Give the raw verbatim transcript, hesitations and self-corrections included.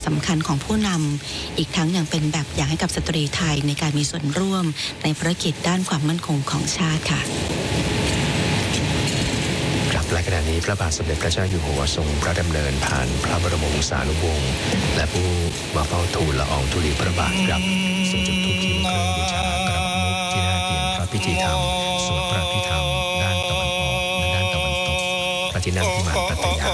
สำคัญของผู้นำอีกทั้งยังเป็นแบบอย่างให้กับสตรีไทยในการมีส่วนร่วมในภารกิจด้านความมั่นคงของชาติค่ะครับและขณะนี้พระบาทสมเด็จพระเจ้าอยู่หัวทรงพระดำเนินผ่านพระบรมวงศานุวงศ์และผู้มาเฝ้าทูลละอองธุลีพระบาทครับทรงจุดธูปเทียนเครื่องบูชากราบมุกที่หน้าเตียงพระพิธีธรรมสวดพระพิธรรมด้านตะวันออกและด้านตะวันตกพระที่นั่งพิมานปัตยา